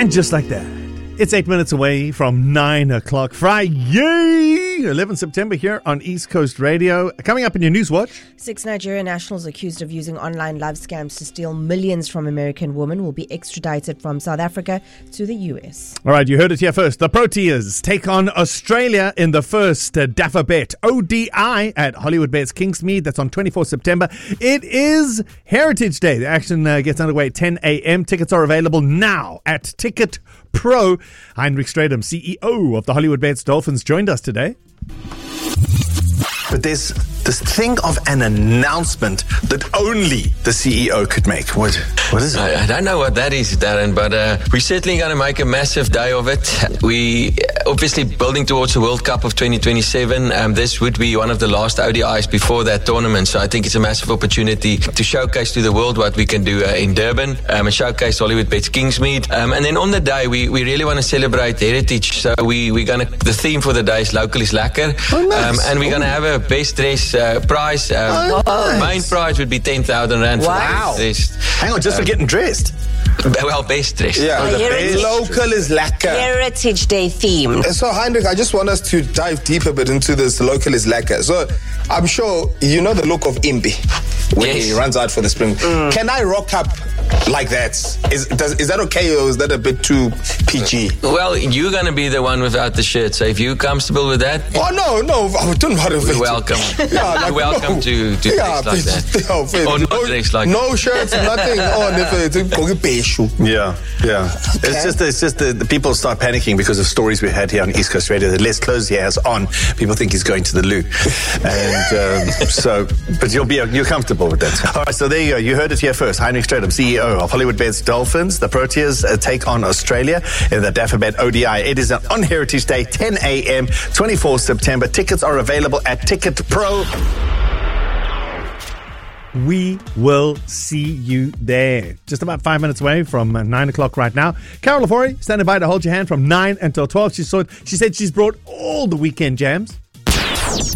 And just like that, it's 8 minutes away from 9 o'clock Friday, 11 September here on East Coast Radio. Coming up in your News Watch. 6 Nigerian nationals accused of using online love scams to steal millions from American women will be extradited from South Africa to the US. All right, you heard it here first. The Proteas take on Australia in the first DAFA-Bet ODI at Hollywood Bets Kingsmead. That's on 24 September. It is Heritage Day. The action gets underway at 10 a.m. Tickets are available now at Ticket Pro. Heinrich Stradum, CEO of the Hollywood Bets Dolphins, joined us today. But there's this thing of an announcement that only the CEO could make. What is it? I don't know what that is, Darren, but we're certainly going to make a massive day of it. We obviously building towards the World Cup of 2027. This would be one of the last ODIs before that tournament, so I think it's a massive opportunity to showcase to the world what we can do in Durban and showcase Hollywood Bets Kingsmead. And then on the day, we really want to celebrate heritage. So the theme for the day is Local is Lekker. Oh, nice. And we're going to have a best dress prize. Nice. Main prize would be 10,000 Rand for Wow. the best dress. Hang on, just for getting dressed. Well, best dress. Yeah, the the best. local is lekker. Heritage Day theme. So, Heinrich, I just want us to dive deep a bit into this local is lekker. So, I'm sure you know the look of Impi when Yes. he runs out for the spring. Can I rock up like that? Is that okay, or is that a bit too PG? Well, you're going to be the one without the shirt, so if you're comfortable with that, Oh, no, I don't want to. you're welcome. Yeah, You're welcome to dress like that. Or not dress like no shirts, nothing on. Yeah. It's just the people start panicking because of stories we had here on East Coast Radio. The less clothes he has on, people think he's going to the loo, and but you're comfortable with that. All right, so there you go. You heard it here first. Heinrich Stradum, CEO of Hollywood Bets Dolphins. The Proteas take on Australia in the DAFA-Bet ODI. It is on Heritage Day, 10 a.m., 24 September. Tickets are available at Ticket Pro. We will see you there. Just about 5 minutes away from 9 o'clock right now. Carol Lafori standing by to hold your hand from 9 until 12. She said she's brought all the weekend jams.